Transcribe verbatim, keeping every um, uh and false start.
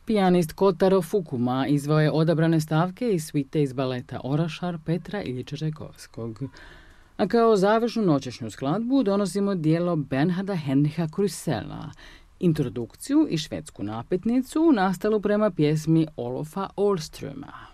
Pijanist Kotaro Fukuma izveo je odabrane stavke iz svite iz baleta Orašar Petra Iljiča Čajkovskog. A kao završnu noćešnju skladbu donosimo dijelo Bernharda Henricha Krusela, introdukciju i švedsku napetnicu nastalu prema pjesmi Olofa Åströma.